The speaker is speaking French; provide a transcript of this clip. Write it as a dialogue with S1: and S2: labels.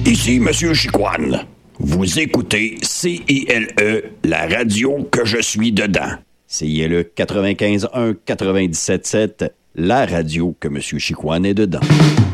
S1: Ici Monsieur Chicoine. Vous écoutez CILE, la radio que je suis dedans. CILE 95.1 97.7, la radio que Monsieur Chicoine est dedans.